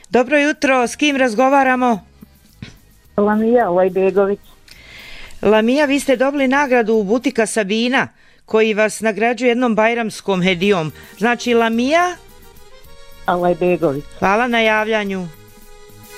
Dobro jutro, s kim razgovaramo? Lamija Lajbegović. Lamija, vi ste dobili nagradu u butika Sabina, koji vas nagrađuje jednom bajramskom hedijom. Znači Lamija? Lajbegović. Hvala na javljanju.